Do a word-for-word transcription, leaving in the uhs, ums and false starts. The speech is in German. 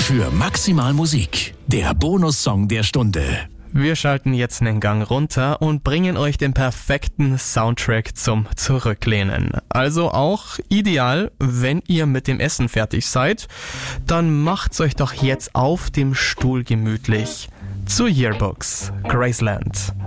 für maximal Musik. Der Bonussong der Stunde. Wir schalten jetzt einen Gang runter und bringen euch den perfekten Soundtrack zum Zurücklehnen. Also auch ideal, wenn ihr mit dem Essen fertig seid, dann macht's euch doch jetzt auf dem Stuhl gemütlich. Zu Yearbooks, Graceland.